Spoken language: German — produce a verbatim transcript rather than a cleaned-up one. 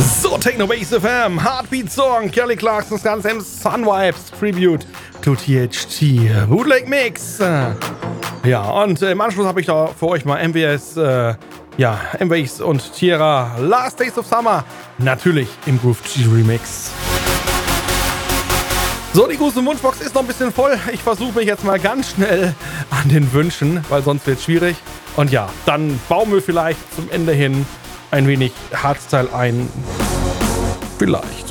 So, Techno Base F M, Heartbeat Song, Kelly Clarkson's Guns N' Sunwipes, Tribute to T H T, Bootleg Mix. Ja, und im Anschluss habe ich da für euch mal M W S, äh, ja, M W S und Tierra, Last Days of Summer, natürlich im Groove G Remix. So, die große Wunschbox ist noch ein bisschen voll. Ich versuche mich jetzt mal ganz schnell an den Wünschen, weil sonst wird es schwierig. Und ja, dann bauen wir vielleicht zum Ende hin ein wenig Hardstyle ein. Vielleicht.